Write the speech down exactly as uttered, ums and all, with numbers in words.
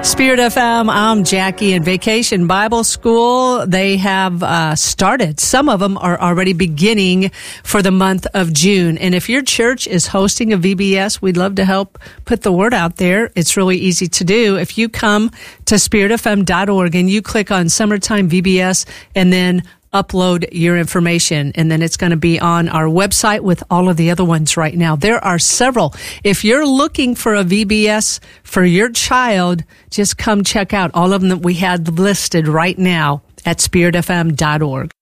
Spirit F M, I'm Jackie, and Vacation Bible School, they have uh, started. Some of them are already beginning for the month of June. And if your church is hosting a V B S, we'd love to help put the word out there. It's really easy to do. If you come to spirit f m dot org and you click on Summertime V B S and then upload your information, and then it's going to be on our website with all of the other ones right now. There are several. If you're looking for a V B S for your child, just come check out all of them that we had listed right now at spirit f m dot org.